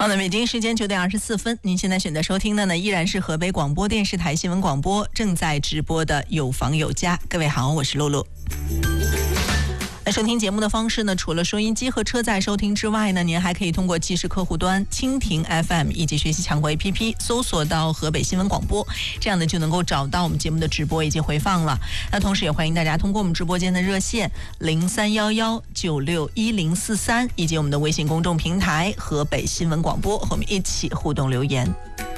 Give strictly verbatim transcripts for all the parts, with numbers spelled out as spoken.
好的，北京时间九点二十四分，您现在选择收听的呢，依然是河北广播电视台新闻广播正在直播的有房有家。各位好，我是露露。那收听节目的方式呢，除了收音机和车载收听之外呢，您还可以通过即时客户端蜻蜓 F M 以及学习强国 A P P 搜索到河北新闻广播，这样呢就能够找到我们节目的直播以及回放了。那同时也欢迎大家通过我们直播间的热线零三幺幺九六一零四三以及我们的微信公众平台河北新闻广播，和我们一起互动留言。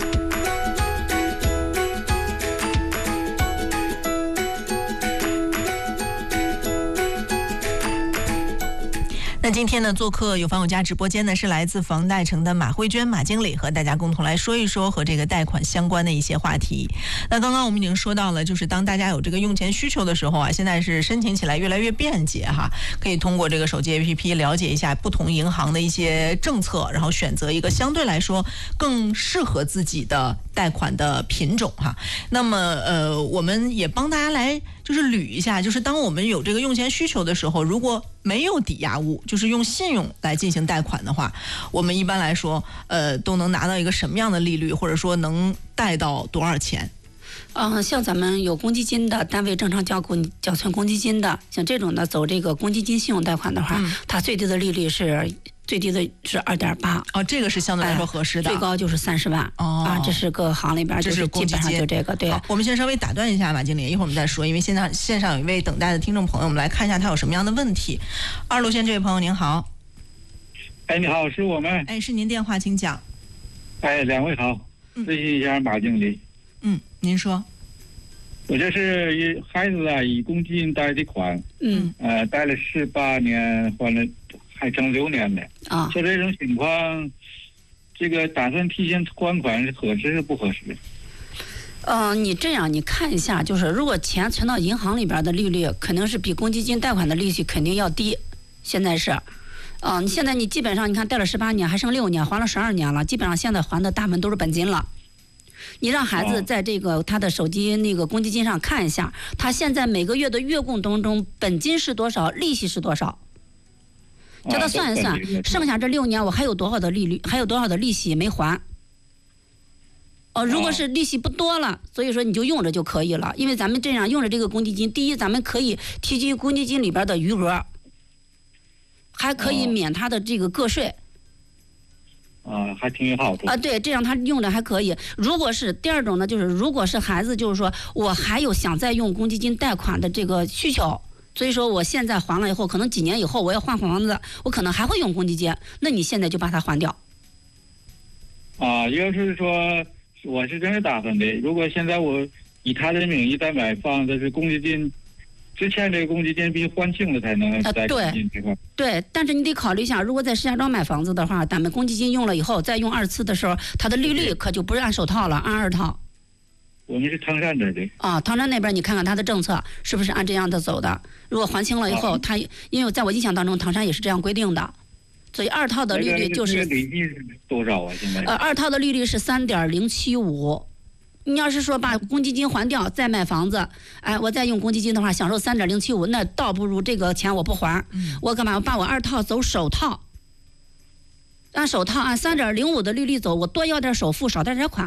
那今天呢，做客有房有家直播间呢，是来自房贷城的马慧娟马经理，和大家共同来说一说和这个贷款相关的一些话题。那刚刚我们已经说到了，就是当大家有这个用钱需求的时候啊，现在是申请起来越来越便捷哈，可以通过这个手机 A P P 了解一下不同银行的一些政策，然后选择一个相对来说更适合自己的贷款的品种哈。那么呃，我们也帮大家来就是捋一下，就是当我们有这个用钱需求的时候，如果没有抵押物，就是用信用来进行贷款的话，我们一般来说，呃，都能拿到一个什么样的利率，或者说能贷到多少钱？ 嗯，像咱们有公积金的，单位正常缴公缴存公积金的，像这种的走这个公积金信用贷款的话，嗯、它最低的利率是最低的是二点八。 哦，这个是相对来说合适的。 哎、最高就是三十万。哦，啊，这是各行里边就是基本上就这个。对。 好，我们先稍微打断一下马经理，一会儿我们再说，因为现在线上有一位等待的听众朋友，我们来看一下他有什么样的问题。二路线这位朋友您好。 哎，你好，是我们。 哎，是您电话，请讲。 哎，两位好，咨询一下马经理。 嗯，您说。 我这是以孩子啊，以公积金贷的款， 嗯， 呃，贷了十八年，还了还剩六年的。 啊， 就这种情况，这个打算提前还款是合适是不合适？ 嗯、呃，你这样你看一下，就是如果钱存到银行里边的利率，肯定是比公积金贷款的利息肯定要低。现在是，嗯、呃，你现在你基本上你看贷了十八年，还剩六年，还了十二年了，基本上现在还的大部分都是本金了。你让孩子在这个他的手机那个公积金上看一下，他现在每个月的月供当中本金是多少，利息是多少，叫他算一算，剩下这六年我还有多少的利率，还有多少的利息没还。哦，如果是利息不多了，所以说你就用着就可以了，因为咱们这样用着这个公积金，第一咱们可以提取公积金里边的余额，还可以免他的这个个税。 啊，还挺有好处啊，对，这样他用着还可以。如果是第二种呢，就是如果是孩子，就是说我还有想再用公积金贷款的这个需求，所以说我现在还了以后，可能几年以后我要换房子，我可能还会用公积金，那你现在就把它还掉。 啊，要是说我是这么打算的，如果现在我以他的名义再买房子，是公积金。之前这个公积金必须还清了才能再进这块、呃。 对，但是你得考虑一下，如果在石家庄买房子的话，咱们公积金用了以后，再用二次的时候，它的利率可就不是按首套了，按二套。 我们是唐山这的。 啊，唐山那边你看看它的政策是不是按这样的走的？如果还清了以后，它、啊、因为在我印象当中，唐山也是这样规定的，所以二套的利率就是。 利率是多少啊？现在？ 呃，二套的利率是三点零七五。你要是说把公积金还掉再买房子，哎，我再用公积金的话享受三点零七五，那倒不如这个钱我不还，嗯、我干嘛？我把我二套走首套，按首套按三点零五的利率走，我多要点首付，少点点款。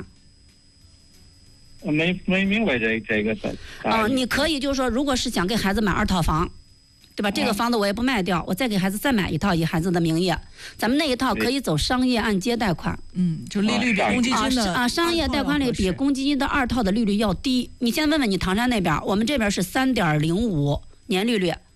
没没明白这这个事。 啊、呃，你可以就是说，如果是想给孩子买二套房。对吧？这个房子我也不卖掉，我再给孩子再买一套，以孩子的名义，咱们那一套可以走商业按揭贷款。 嗯，就利率比公积金的啊，商业贷款里比公积金的二套的利率要低。你先问问你唐山那边，我们这边是三点零五年利率，